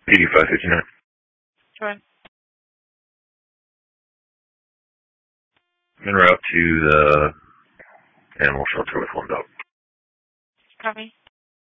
PD559. Go ahead. En route to the animal shelter with one dog. Copy.